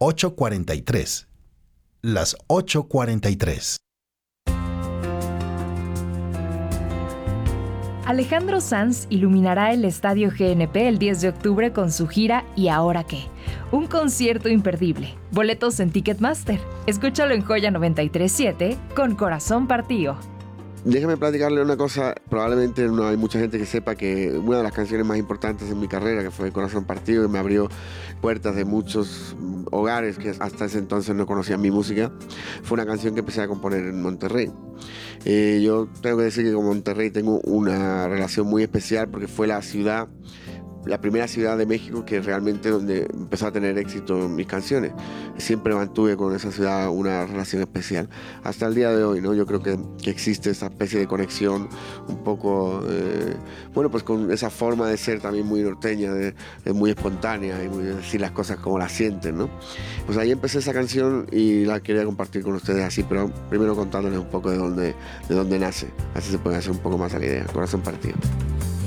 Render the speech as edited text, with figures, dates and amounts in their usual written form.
8:43. Las 8:43. Alejandro Sanz iluminará el Estadio GNP el 10 de octubre con su gira ¿Y ahora qué? Un concierto imperdible. Boletos en Ticketmaster. Escúchalo en Joya 93.7 con Corazón Partido. Déjame platicarle una cosa, probablemente no hay mucha gente que sepa que una de las canciones más importantes en mi carrera, que fue Corazón Partido, que me abrió puertas de muchos hogares que hasta ese entonces no conocían mi música, fue una canción que empecé a componer en Monterrey. Yo tengo que decir que con Monterrey tengo una relación muy especial porque fue la primera ciudad de México que realmente donde empezó a tener éxito mis canciones. Siempre mantuve con esa ciudad una relación especial. Hasta el día de hoy, ¿no? Yo creo que existe esa especie de conexión un poco, pues con esa forma de ser también muy norteña, de muy espontánea y muy de decir las cosas como las sienten, ¿no? Pues ahí empecé esa canción y la quería compartir con ustedes así, pero primero contándoles un poco de dónde nace. Así se puede hacer un poco más a la idea. Corazón Partido.